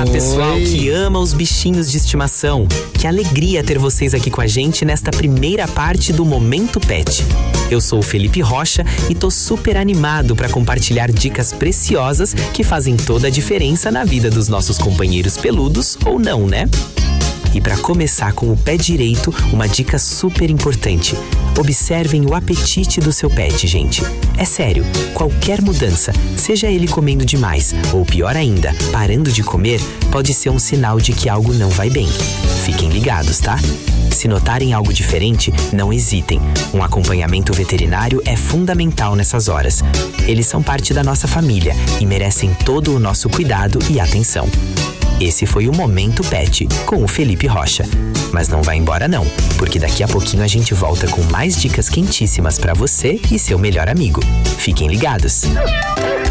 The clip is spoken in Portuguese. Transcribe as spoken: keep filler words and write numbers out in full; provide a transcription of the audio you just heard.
pessoal que ama os bichinhos de estimação. Que alegria ter vocês aqui com a gente nesta primeira parte do Momento Pet. Eu sou o Felipe Rocha e tô super animado para compartilhar dicas preciosas que fazem toda a diferença na vida dos nossos companheiros peludos ou não, né? E para começar com o pé direito, uma dica super importante. Observem o apetite do seu pet, gente. É sério, qualquer mudança, seja ele comendo demais ou pior ainda, parando de comer, pode ser um sinal de que algo não vai bem. Fiquem ligados, tá? Se notarem algo diferente, não hesitem. Um acompanhamento veterinário é fundamental nessas horas. Eles são parte da nossa família e merecem todo o nosso cuidado e atenção. Esse foi o Momento Pet, com o Felipe Rocha. Mas não vai embora não, porque daqui a pouquinho a gente volta com mais dicas quentíssimas para você e seu melhor amigo. Fiquem ligados!